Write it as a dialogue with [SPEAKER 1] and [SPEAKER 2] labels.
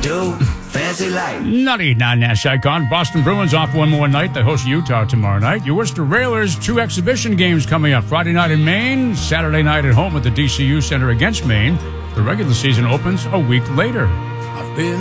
[SPEAKER 1] do. Fancy life.
[SPEAKER 2] Nutty, non-Icon. Boston Bruins off one more night. They host Utah tomorrow night. Your Worcester Railers, 2 exhibition games coming up. Friday night in Maine, Saturday night at home at the DCU Center against Maine. The regular season opens a week later.
[SPEAKER 1] I've been